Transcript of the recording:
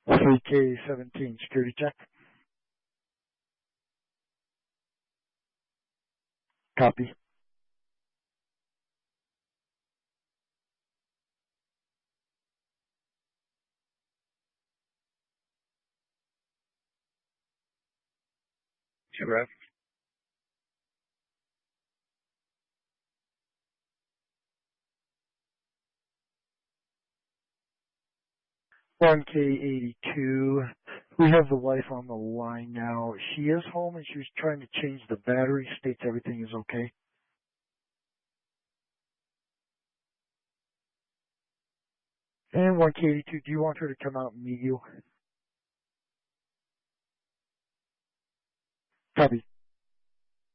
3K17 security check. Copy. Correct. 1K82. We have the wife on the line now. She is home and she was trying to change the battery. States everything is okay. And 1K82, do you want her to come out and meet you? Copy.